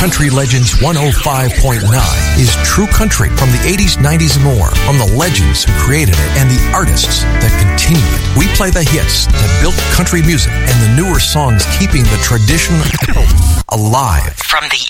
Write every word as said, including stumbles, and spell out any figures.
Country Legends one oh five point nine is true country from the eighties, nineties, and more, from the legends who created it and the artists that continue it. We play the hits that built country music and the newer songs keeping the tradition alive. From the